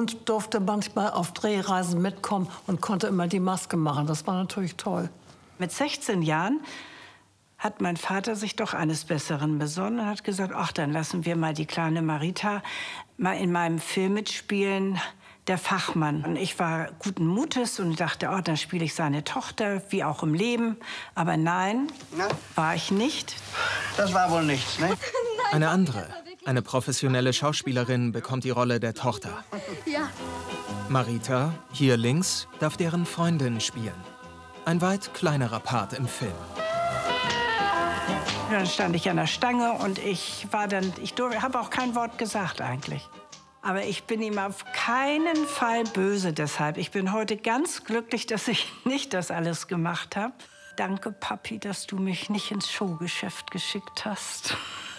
und durfte manchmal auf Drehreisen mitkommen und konnte immer die Maske machen. Das war natürlich toll. Mit 16 Jahren hat mein Vater sich doch eines Besseren besonnen und hat gesagt, ach, dann lassen wir mal die kleine Marita mal in meinem Film mitspielen, Der Fachmann. Und ich war guten Mutes und dachte, oh, dann spiele ich seine Tochter, wie auch im Leben. Aber nein, war ich nicht. Das war wohl nichts, ne? Eine andere, eine professionelle Schauspielerin, bekommt die Rolle der Tochter. Ja. Marita, hier links, darf deren Freundin spielen. Ein weit kleinerer Part im Film. Dann stand ich an der Stange und ich habe auch kein Wort gesagt eigentlich. Aber ich bin ihm auf keinen Fall böse deshalb. Ich bin heute ganz glücklich, dass ich nicht das alles gemacht habe. Danke, Papi, dass du mich nicht ins Showgeschäft geschickt hast.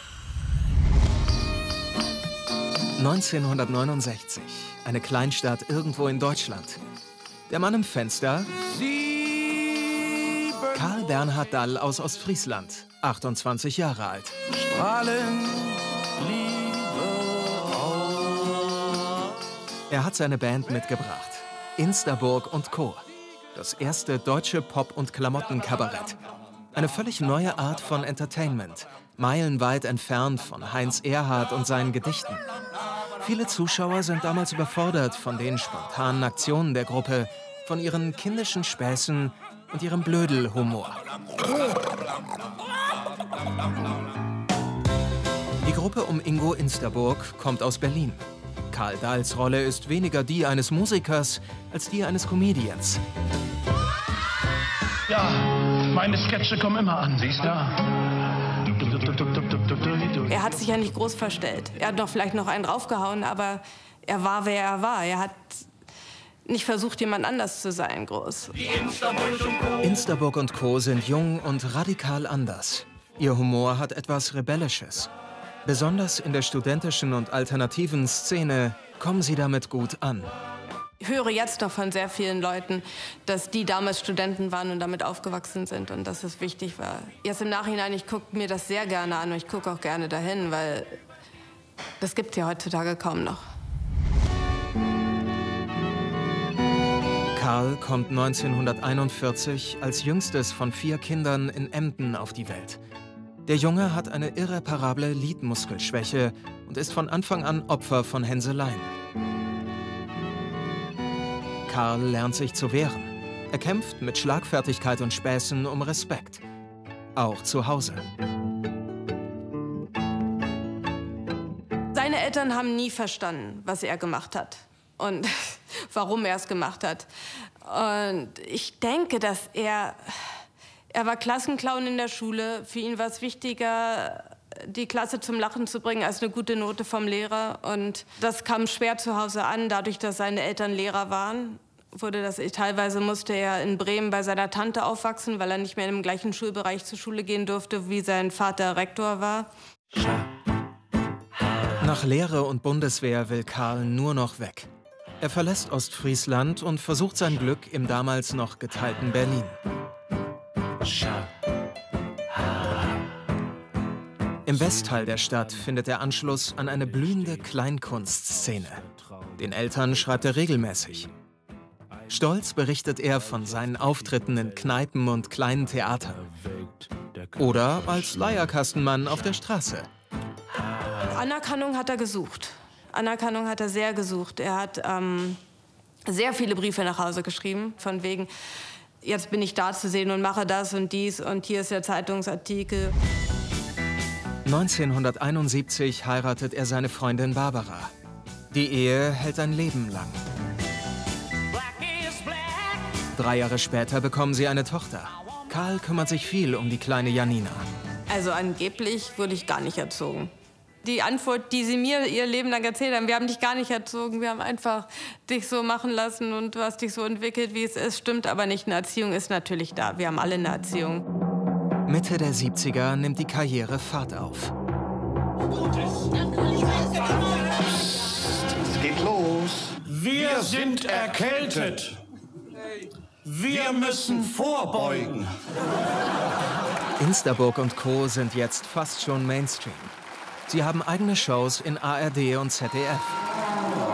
1969, eine Kleinstadt irgendwo in Deutschland. Der Mann im Fenster, Karl Bernhard Dall aus Ostfriesland, 28 Jahre alt. Strahlen, Er hat seine Band mitgebracht, Instaburg und Co. Das erste deutsche Pop- und Klamottenkabarett. Eine völlig neue Art von Entertainment, meilenweit entfernt von Heinz Erhardt und seinen Gedichten. Viele Zuschauer sind damals überfordert von den spontanen Aktionen der Gruppe, von ihren kindischen Späßen und ihrem Blödelhumor. Die Gruppe um Ingo Instaburg kommt aus Berlin. Karl Dalls Rolle ist weniger die eines Musikers als die eines Comedians. ja, meine Sketche kommen immer an, siehst du? Ja. Er hat sich ja nicht groß verstellt. Er hat doch vielleicht noch einen draufgehauen, aber er war, wer er war. Er hat nicht versucht, jemand anders zu sein, groß. Instaburg und Co. sind jung und radikal anders. Ihr Humor hat etwas Rebellisches. Besonders in der studentischen und alternativen Szene kommen sie damit gut an. Ich höre jetzt noch von sehr vielen Leuten, dass die damals Studenten waren und damit aufgewachsen sind und dass es wichtig war. Jetzt im Nachhinein, ich gucke mir das sehr gerne an und ich gucke auch gerne dahin, weil das gibt es ja heutzutage kaum noch. Karl kommt 1941 als jüngstes von 4 Kindern in Emden auf die Welt. Der Junge hat eine irreparable Lidmuskelschwäche und ist von Anfang an Opfer von Hänseleien. Karl lernt sich zu wehren. Er kämpft mit Schlagfertigkeit und Späßen um Respekt. Auch zu Hause. Seine Eltern haben nie verstanden, was er gemacht hat und warum er es gemacht hat. Und ich denke, dass er war Klassenclown in der Schule. Für ihn war es wichtiger, die Klasse zum Lachen zu bringen, als eine gute Note vom Lehrer. Und das kam schwer zu Hause an, dadurch, dass seine Eltern Lehrer waren. Teilweise musste er in Bremen bei seiner Tante aufwachsen, weil er nicht mehr im gleichen Schulbereich zur Schule gehen durfte, wie sein Vater Rektor war. Nach Lehre und Bundeswehr will Karl nur noch weg. Er verlässt Ostfriesland und versucht sein Glück im damals noch geteilten Berlin. Im Westteil der Stadt findet er Anschluss an eine blühende Kleinkunstszene. Den Eltern schreibt er regelmäßig. Stolz berichtet er von seinen Auftritten in Kneipen und kleinen Theatern. Oder als Leierkastenmann auf der Straße. Anerkennung hat er gesucht. Anerkennung hat er sehr gesucht. Er hat sehr viele Briefe nach Hause geschrieben, von wegen, jetzt bin ich da zu sehen und mache das und dies und hier ist der Zeitungsartikel. 1971 heiratet er seine Freundin Barbara. Die Ehe hält ein Leben lang. 3 Jahre später bekommen sie eine Tochter. Karl kümmert sich viel um die kleine Janina. Also angeblich wurde ich gar nicht erzogen. Die Antwort, die sie mir ihr Leben lang erzählt haben, wir haben dich gar nicht erzogen, wir haben einfach dich so machen lassen und du hast dich so entwickelt, wie es ist, stimmt aber nicht. Eine Erziehung ist natürlich da, wir haben alle eine Erziehung. Mitte der 70er nimmt die Karriere Fahrt auf. Es geht los. Wir sind erkältet. Wir müssen vorbeugen. Instaburg und Co. sind jetzt fast schon Mainstream. Sie haben eigene Shows in ARD und ZDF.